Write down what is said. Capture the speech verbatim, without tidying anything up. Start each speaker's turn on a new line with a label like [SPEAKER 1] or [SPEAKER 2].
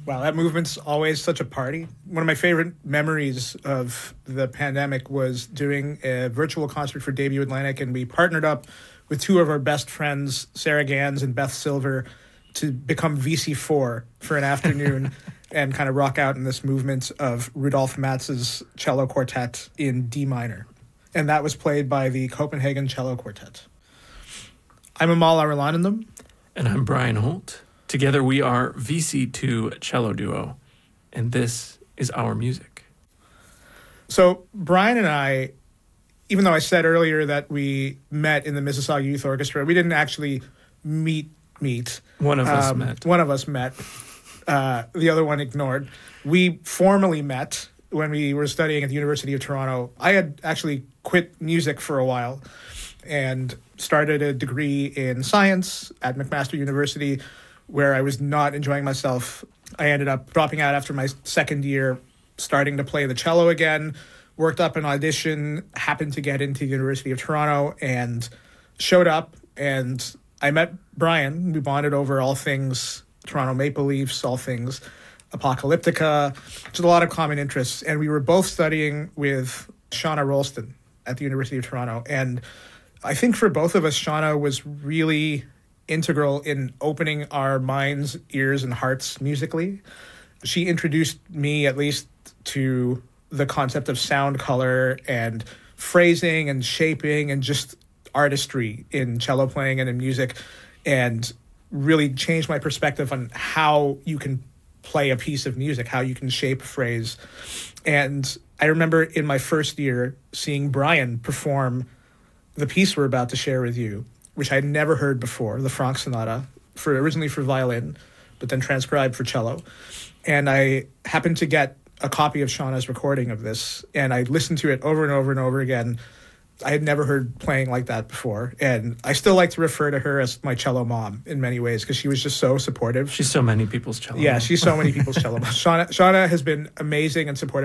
[SPEAKER 1] Wow, that movement's always such a party. One of my favorite memories of the pandemic was doing a virtual concert for Debut Atlantic, and we partnered up with two of our best friends, Sarah Gans and Beth Silver, to become V C four for an afternoon and kind of rock out in this movement of Rudolf Matz's cello quartet in D minor. And that was played by the Copenhagen Cello Quartet. I'm Amal Arulanandam.
[SPEAKER 2] And I'm Brian Holt. Together we are V C two Cello Duo, and this is our music.
[SPEAKER 1] So Brian and I, even though I said earlier that we met in the Mississauga Youth Orchestra, we didn't actually meet, meet.
[SPEAKER 2] One of us
[SPEAKER 1] um,
[SPEAKER 2] met.
[SPEAKER 1] One of us met. Uh, the other one ignored. We formally met when we were studying at the University of Toronto. I had actually quit music for a while and started a degree in science at McMaster University, where I was not enjoying myself. I ended up dropping out after my second year, starting to play the cello again, worked up an audition, happened to get into the University of Toronto, and showed up, and I met Brian. We bonded over all things Toronto Maple Leafs, all things Apocalyptica, just a lot of common interests. And we were both studying with Shauna Rolston at the University of Toronto. And I think for both of us, Shauna was really integral in opening our minds, ears, and hearts musically. She introduced me, at least, to the concept of sound color and phrasing and shaping and just artistry in cello playing and in music, and really changed my perspective on how you can play a piece of music, how you can shape a phrase. And I remember in my first year seeing Brian perform the piece we're about to share with you, which I had never heard before, the Franck Sonata, for originally for violin, but then transcribed for cello. And I happened to get a copy of Shauna's recording of this, and I listened to it over and over and over again. I had never heard playing like that before, and I still like to refer to her as my cello mom in many ways, because she was just so supportive.
[SPEAKER 2] She's so many people's cello
[SPEAKER 1] Yeah,
[SPEAKER 2] mom.
[SPEAKER 1] she's so many people's cello mom. Shauna, Shauna has been amazing and supportive.